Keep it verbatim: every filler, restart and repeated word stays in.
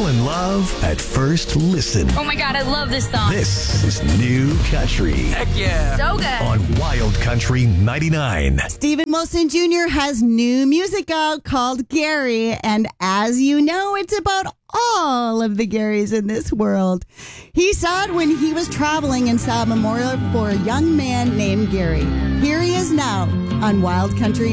Fall in love at first listen. Oh my God, I love this song. This is New Country. Heck yeah. So good. On Wild Country ninety-nine. Stephen Wilson Junior has new music out called Gary. And as you know, it's about all of the Garys in this world. He saw it when he was traveling and saw a memorial for a young man named Gary. Here he is now on Wild Country